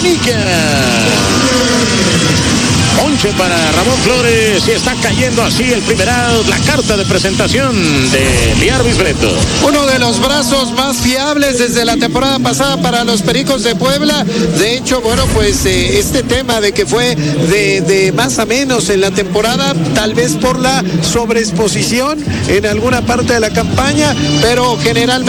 América. Ponche para Ramón Flores y está cayendo así el primer out, la carta de presentación de Liar Bisbleto. Uno de los brazos más fiables desde la temporada pasada para los Pericos de Puebla. De hecho, bueno, pues este tema de que fue de más a menos en la temporada, tal vez por la sobreexposición en alguna parte de la campaña, pero generalmente